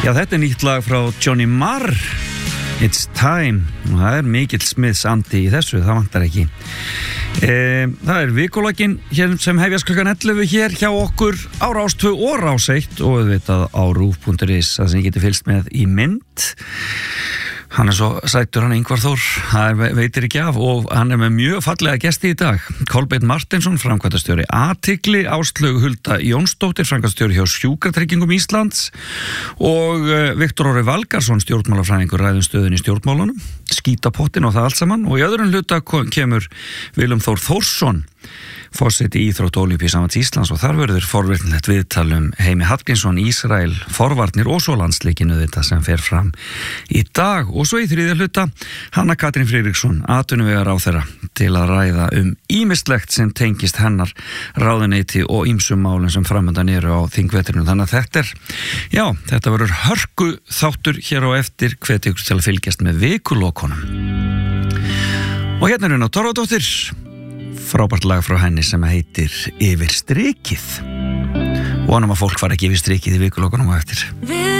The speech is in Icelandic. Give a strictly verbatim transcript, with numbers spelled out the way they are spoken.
Já, þetta er nýtt lag frá Johnny Marr, It's Time, og það er mikill smiðsandi í þessu, það vantar ekki. E, það er vikulaginn hér sem hefjast klukkan ellefu hér hjá okkur á Rás tvö og Rás eitt og auðvitað á rúv punktur is, það sem ég geti fylgst með í mynd. Hann er svo sættur, hann Ingvar Þór, það veitir ekki af, og hann er með mjög fallega gesti í dag. Kolbeinn Marteinsson, framkvæmdastjóri Athygli, Áslaug Hulda Jónsdóttir, framkvæmdastjóri hjá Sjúkratryggingum Íslands, og Viktor Orri Valgarðsson, stjórnmálafræðingur, ræðum stöðunni í stjórnmálunum, skítapottin og það allt saman, og í öðrum hluta kemur Willum Þór Þórsson, forseti íþrótt Ólympíusambands Íslands, og þar verður forvitnilegt viðtal um Heimi Hallgrímsson, Ísrael, forvarnir og svo landsleikinu þetta sem fer fram í dag. Og svo í þriðja hluta Hanna Katrín Friðriksson, atvinnuvegaráðherra, til að ræða um ýmislegt sem tengist hennar ráðuneyti og ýmsum málum sem framöndan eru á þingveturinn. Þannig að þetta er, já, þetta verður hörku þáttur hér á eftir, hvet ykkur til að fylgjast með vikulokunum. Og hérna er Una Torfadóttir, frábært lag frá henni sem heitir Yfir strikið. Vonum að fólk fara ekki yfir strikið í vikulokunum á eftir.